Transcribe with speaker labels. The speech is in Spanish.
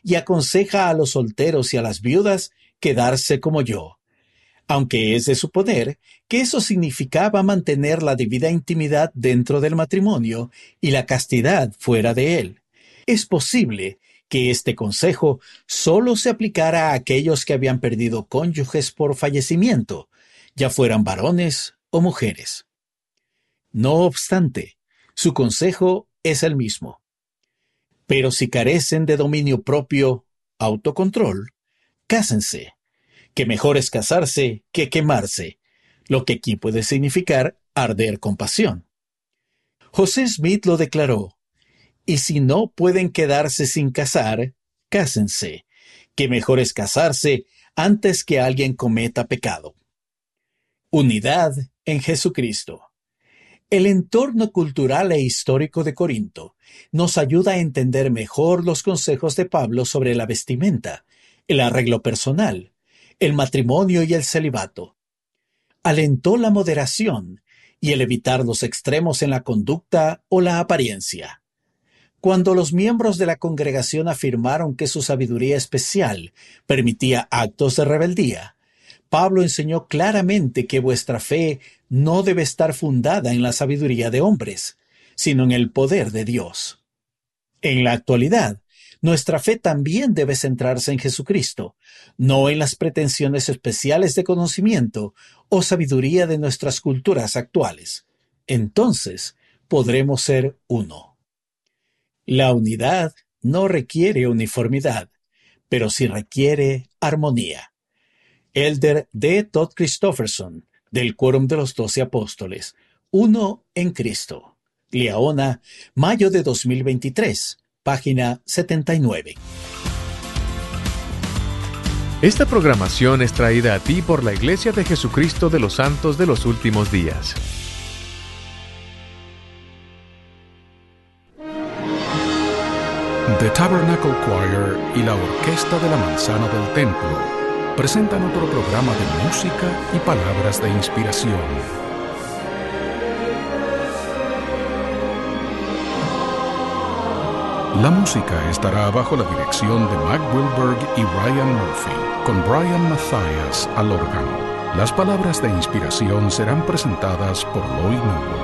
Speaker 1: y aconseja a los solteros y a las viudas quedarse como yo, aunque es de suponer que eso significaba mantener la debida intimidad dentro del matrimonio y la castidad fuera de él. Es posible que este consejo solo se aplicara a aquellos que habían perdido cónyuges por fallecimiento, ya fueran varones o mujeres. No obstante, su consejo es el mismo. Pero si carecen de dominio propio, autocontrol, cásense, que mejor es casarse que quemarse, lo que aquí puede significar arder con pasión. José Smith lo declaró: y si no pueden quedarse sin casar, cásense, que mejor es casarse antes que alguien cometa pecado. Unidad en Jesucristo. El entorno cultural e histórico de Corinto nos ayuda a entender mejor los consejos de Pablo sobre la vestimenta, el arreglo personal, el matrimonio y el celibato. Alentó la moderación y el evitar los extremos en la conducta o la apariencia. Cuando los miembros de la congregación afirmaron que su sabiduría especial permitía actos de rebeldía, Pablo enseñó claramente que vuestra fe no debe estar fundada en la sabiduría de hombres, sino en el poder de Dios. En la actualidad, nuestra fe también debe centrarse en Jesucristo, no en las pretensiones especiales de conocimiento o sabiduría de nuestras culturas actuales. Entonces, podremos ser uno. La unidad no requiere uniformidad, pero sí requiere armonía. Elder D. Todd Christofferson, del Quórum de los 12 Apóstoles, Uno en Cristo. Liaona, mayo de 2023, página 79.
Speaker 2: Esta programación es traída a ti por la Iglesia de Jesucristo de los Santos de los Últimos Días.
Speaker 3: The Tabernacle Choir y la Orquesta de la Manzana del Templo presentan otro programa de música y palabras de inspiración. La música estará bajo la dirección de Mac Wilberg y Ryan Murphy, con Brian Mathias al órgano. Las palabras de inspiración serán presentadas por Lloyd Newell.